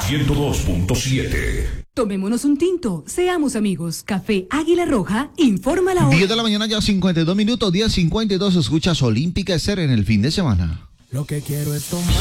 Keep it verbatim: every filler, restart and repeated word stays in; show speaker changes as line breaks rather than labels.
ciento dos punto siete.
Tomémonos un tinto, seamos amigos. Café Águila Roja, informa la hora.
diez de la mañana, ya cincuenta y dos minutos, diez cincuenta y dos, escuchas Olímpica Estéreo en el fin de semana.
Lo que quiero es tomar.